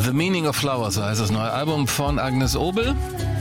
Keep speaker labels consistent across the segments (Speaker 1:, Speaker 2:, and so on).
Speaker 1: The Meaning of Flowers, so heißt das neue Album von Agnes Obel.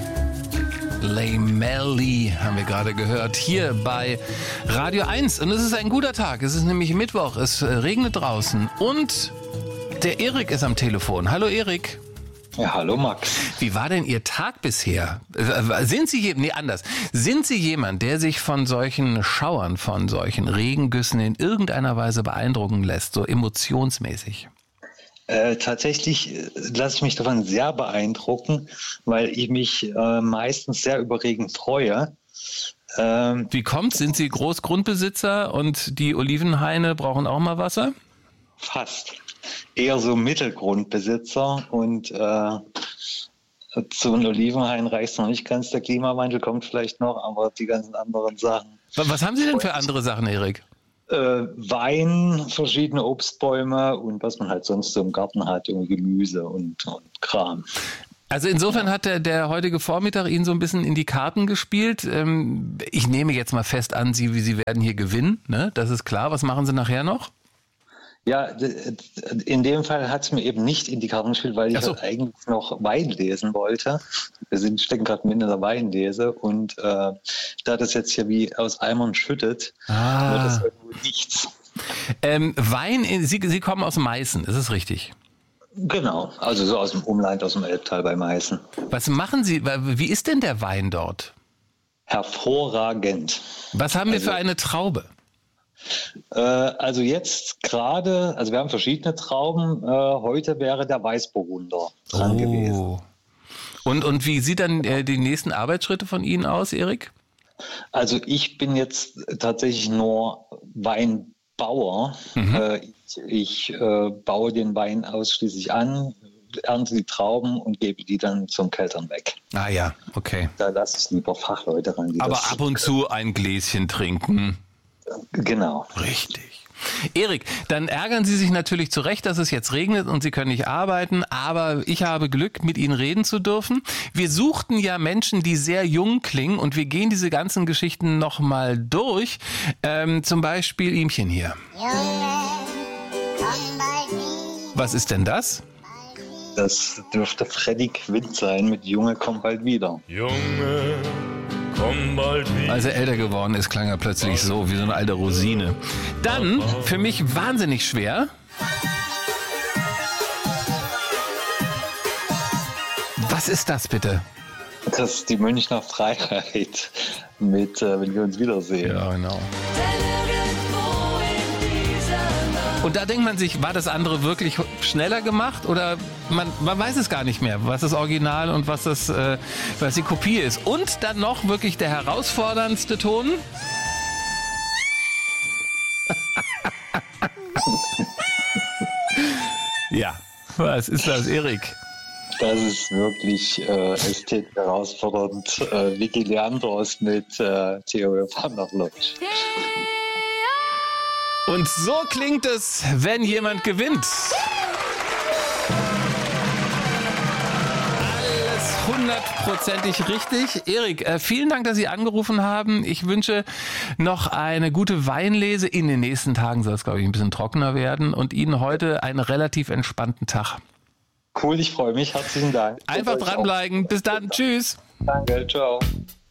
Speaker 1: Lamelli haben wir gerade gehört, hier bei Radio 1. Und es ist ein guter Tag, es ist nämlich Mittwoch, es regnet draußen und der Erik ist am Telefon. Hallo Erik.
Speaker 2: Ja, hallo Max.
Speaker 1: Wie war denn Ihr Tag bisher? Sind Sie jemand, der sich von solchen Schauern, von solchen Regengüssen in irgendeiner Weise beeindrucken lässt, so emotionsmäßig?
Speaker 2: Tatsächlich lasse ich mich davon sehr beeindrucken, weil ich mich meistens sehr über Regen freue.
Speaker 1: Wie kommt's? Sind Sie Großgrundbesitzer und die Olivenhaine brauchen auch mal Wasser?
Speaker 2: Fast. Eher so Mittelgrundbesitzer und zu den Olivenhain reicht noch nicht ganz. Der Klimawandel kommt vielleicht noch, aber die ganzen anderen Sachen.
Speaker 1: Was haben Sie denn für andere Sachen, Erik?
Speaker 2: Wein, verschiedene Obstbäume und was man halt sonst so im Garten hat, irgendwie Gemüse und Kram.
Speaker 1: Also insofern hat der heutige Vormittag Ihnen so ein bisschen in die Karten gespielt. Ich nehme jetzt mal fest an, Sie werden hier gewinnen, ne? Das ist klar. Was machen Sie nachher noch?
Speaker 2: Ja, in dem Fall hat es mir eben nicht in die Karten gespielt, weil ich halt eigentlich noch Wein lesen wollte. Wir stecken gerade mitten in der Weinlese und da das jetzt hier wie aus Eimern schüttet, wird das halt wohl nichts.
Speaker 1: Wein, Sie kommen aus Meißen, ist es richtig?
Speaker 2: Genau, also so aus dem Umland, aus dem Elbtal bei Meißen.
Speaker 1: Was machen Sie, wie ist denn der Wein dort?
Speaker 2: Hervorragend.
Speaker 1: Was haben wir für eine Traube?
Speaker 2: Also jetzt gerade, also wir haben verschiedene Trauben. Heute wäre der Weißburgunder dran gewesen.
Speaker 1: Und wie sieht dann die nächsten Arbeitsschritte von Ihnen aus, Erik?
Speaker 2: Also ich bin jetzt tatsächlich nur Weinbauer. Ich baue den Wein ausschließlich an, ernte die Trauben und gebe die dann zum Keltern weg.
Speaker 1: Ah ja, okay.
Speaker 2: Da lasse ich lieber Fachleute ran.
Speaker 1: Aber ab und zu ein Gläschen trinken.
Speaker 2: Genau.
Speaker 1: Richtig. Erik, dann ärgern Sie sich natürlich zu Recht, dass es jetzt regnet und Sie können nicht arbeiten, aber ich habe Glück, mit Ihnen reden zu dürfen. Wir suchten ja Menschen, die sehr jung klingen und wir gehen diese ganzen Geschichten nochmal durch. Zum Beispiel ihmchen hier. Was ist denn das?
Speaker 2: Das dürfte Freddy Quint sein mit Junge, komm bald wieder.
Speaker 3: Junge, komm bald wieder.
Speaker 1: Als er älter geworden ist, klang er plötzlich so wie so eine alte Rosine. Dann, für mich wahnsinnig schwer. Was ist das bitte?
Speaker 2: Das ist die Münchner Freiheit mit Wenn wir uns wiedersehen.
Speaker 1: Ja, genau. Und da denkt man sich, war das andere wirklich schneller gemacht oder man weiß es gar nicht mehr, was das Original und was die Kopie ist. Und dann noch wirklich der herausforderndste Ton. Ja, was ist das, Erik?
Speaker 2: Das ist wirklich ästhetisch herausfordernd. Vicky Leandros mit Theo van der Lodge.
Speaker 1: Und so klingt es, wenn jemand gewinnt. Alles 100%ig richtig. Erik, vielen Dank, dass Sie angerufen haben. Ich wünsche noch eine gute Weinlese. In den nächsten Tagen soll es, glaube ich, ein bisschen trockener werden. Und Ihnen heute einen relativ entspannten Tag.
Speaker 2: Cool, ich freue mich. Herzlichen Dank.
Speaker 1: Einfach dranbleiben. Bis dann. Tschüss.
Speaker 2: Danke, ciao.